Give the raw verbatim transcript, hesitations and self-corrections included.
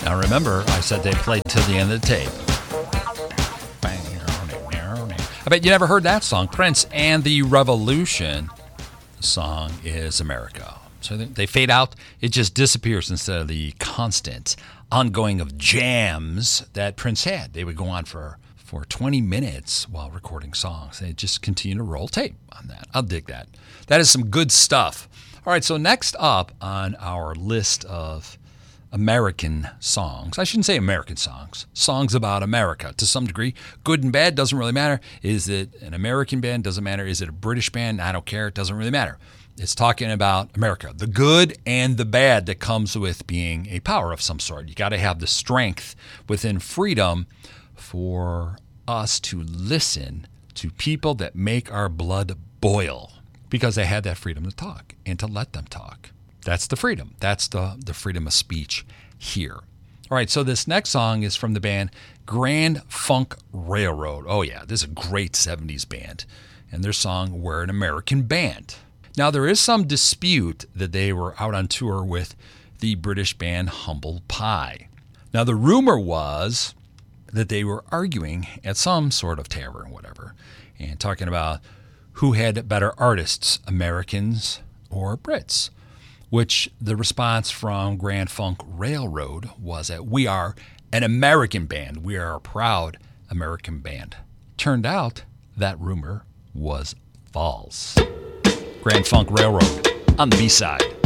Now remember, I said they played till the end of the tape. I bet you never heard that song. Prince and the Revolution. The song is America. So they fade out. It just disappears instead of the constant ongoing of jams that Prince had. They would go on for, for twenty minutes while recording songs. They just continue to roll tape on that. I'll dig that. That is some good stuff. All right, so next up on our list of American songs, I shouldn't say American songs, songs about America to some degree. Good and bad, doesn't really matter. Is it an American band? Doesn't matter. Is it a British band? I don't care. It doesn't really matter. It's talking about America, the good and the bad that comes with being a power of some sort. You got to have the strength within freedom for us to listen to people that make our blood boil because they had that freedom to talk and to let them talk. That's the freedom. That's the, the freedom of speech here. All right, so this next song is from the band Grand Funk Railroad. Oh, yeah, this is a great seventies band. And their song, We're an American Band. Now, there is some dispute that they were out on tour with the British band Humble Pie. Now, the rumor was that they were arguing at some sort of tavern, whatever, and talking about who had better artists, Americans or Brits. Which the response from Grand Funk Railroad was that we are an American band. We are a proud American band. Turned out that rumor was false. Grand Funk Railroad on the B-side.